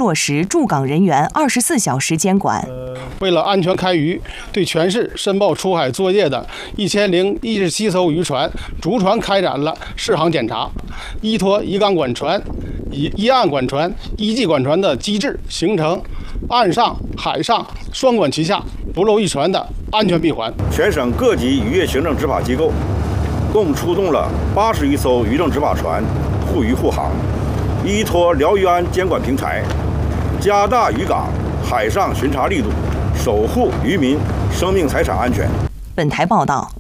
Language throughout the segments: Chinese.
落实驻港人员24小时监管。 为了安全开渔，对全市申报出海作业的1017艘渔船，逐船开展了适航检查，依托一港管船、一岸管船、一际管船的机制，形成岸上、海上双管齐下、不漏一船的安全闭环。 全省各级渔业行政执法机构共出动了80余艘渔政执法船护渔护航，依托辽渔安监管平台，加大渔港、海上巡查力度，守护渔民生命财产安全。 本台报道。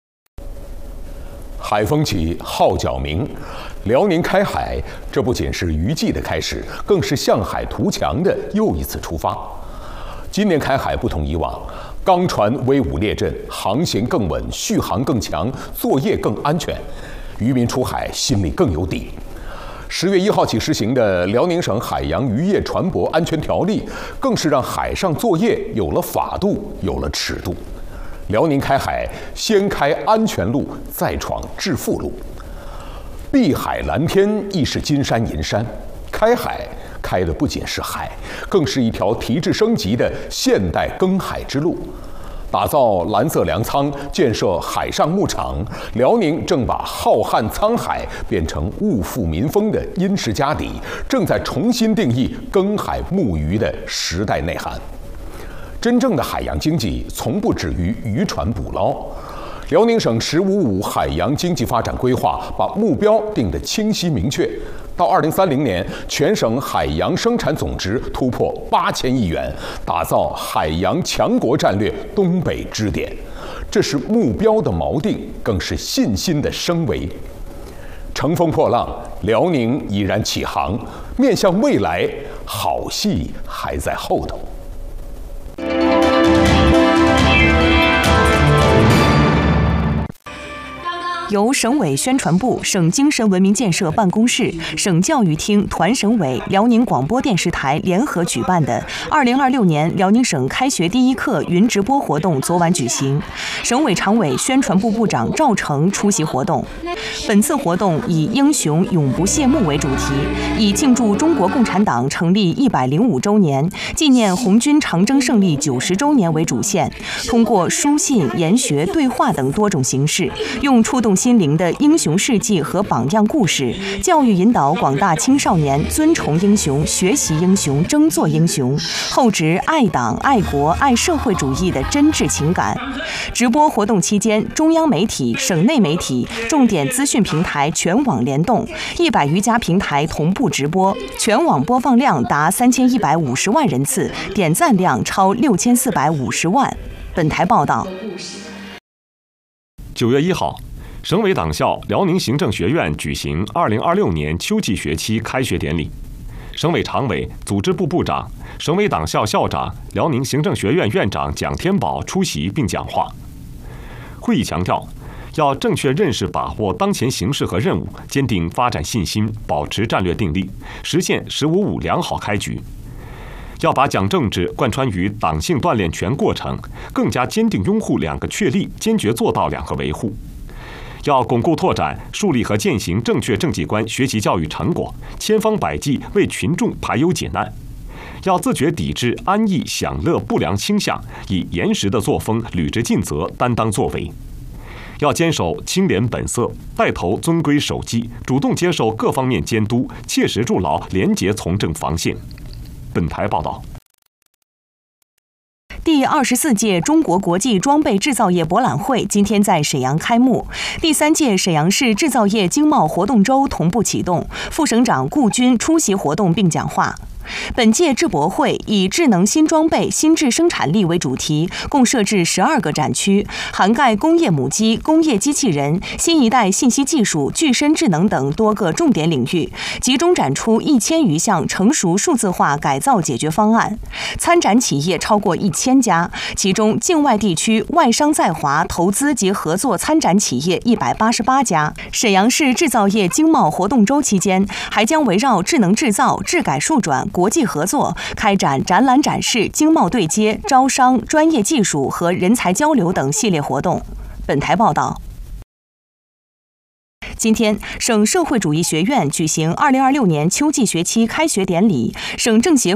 海风起，号角鸣，辽宁开海，这不仅是渔季的开始，更是向海图强的又一次出发。今年开海不同以往，钢船威武列阵，航行更稳，续航更强，作业更安全，渔民出海心里更有底。10月1号起实行的辽宁省海洋渔业船舶安全条例，更是让海上作业有了法度，有了尺度。辽宁开海，先开安全路，再闯致富路。碧海蓝天亦是金山银山，开海开的不仅是海，更是一条提质升级的现代耕海之路。打造蓝色粮仓，建设海上牧场，辽宁正把浩瀚沧海变成物富民丰的殷实家底，正在重新定义耕海牧渔的时代内涵。真正的海洋经济从不止于渔船捕捞。辽宁省“15+5”海洋经济发展规划把目标定得清晰明确，到2030年，全省海洋生产总值突破8000亿元，打造海洋强国战略东北支点。这是目标的锚定，更是信心的升维。乘风破浪，辽宁已然起航，面向未来，好戏还在后头。 由省委宣传部、省精神文明建设办公室、省教育厅、团省委、辽宁广播电视台联合举办的2026年辽宁省开学第一课云直播活动昨晚举行，省委常委、宣传部部长赵成出席活动。本次活动以“英雄永不谢幕”为主题，以庆祝中国共产党成立105周年、纪念红军长征胜利90周年为主线，通过书信、研学、对话等多种形式，用触动心灵的英雄事迹和榜样故事，教育引导广大青少年尊崇英雄、学习英雄、争做英雄，厚植爱党、爱国、爱社会主义的真挚情感。直播活动期间，中央媒体、省内媒体、重点资讯平台全网联动，100余家平台同步直播，全网播放量达3150万人次，点赞量超6450万。本台报道。 9月1号。省委党校辽宁行政学院举行2026年秋季学期开学典礼，省委常委、组织部部长、省委党校校长、辽宁行政学院院长蒋天宝出席并讲话。会议强调，要正确认识把握当前形势和任务，坚定发展信心，保持战略定力，实现“15+5”良好开局。要把讲政治贯穿于党性锻炼全过程，更加坚定拥护2个确立，坚决做到2个维护。要巩固拓展、树立和践行正确政绩观学习教育成果，千方百计为群众排忧解难。要自觉抵制安逸享乐不良倾向，以严实的作风履职尽责、担当作为。要坚守清廉本色，带头遵规守纪，主动接受各方面监督，切实筑牢廉洁从政防线。本台报道。 第24届中国国际装备制造业博览会今天在沈阳开幕，第3届沈阳市制造业经贸活动周同步启动，副省长顾军出席活动并讲话。本届制博会以智能新装备、新质生产力为主题，共设置12个展区，涵盖工业母机、工业机器人、新一代信息技术、具身智能等多个重点领域，集中展出1000余项成熟数字化改造解决方案。参展企业超过1000家，其中境外地区外商在华投资及合作参展企业188家。沈阳市制造业经贸活动周期间，还将围绕智能制造、智改数转、国际合作，开展展览展示、经贸对接、招商、专业技术和人才交流等系列活动。本台报道。今天，省社会主义学院举行2026年秋季学期开学典礼，省政协